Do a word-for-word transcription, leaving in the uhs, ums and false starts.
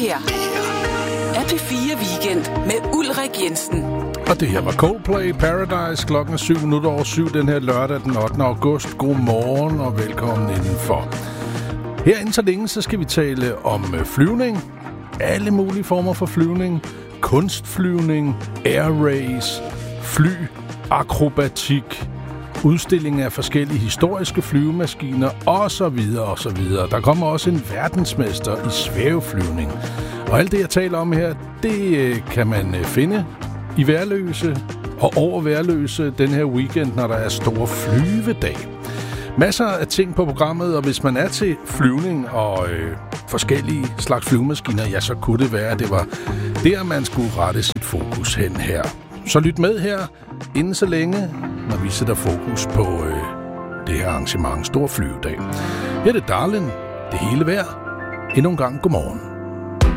her er P fire Weekend med Ulrik Jensen. Og det her var Coldplay Paradise klokken syv minutter over syv den her lørdag den ottende august. God morgen og velkommen indenfor. Herinde så længe så skal vi tale om flyvning. Alle mulige former for flyvning. Kunstflyvning, air race, fly, akrobatik, udstilling af forskellige historiske flyvemaskiner osv. osv. Der kommer også en verdensmester i svæveflyvning. Og alt det, jeg taler om her, det kan man finde i Værløse og over Værløse den her weekend, når der er stor flyvedag. Masser af ting på programmet, og hvis man er til flyvning og øh, forskellige slags flyvemaskiner, ja, så kunne det være, at det var der, man skulle rette sit fokus hen her. Så lyt med her, inden så længe, når vi sætter fokus på øh, det her arrangement, Stor Flyvedag. Her er det Darlin', det hele værd. Endnu en gang godmorgen.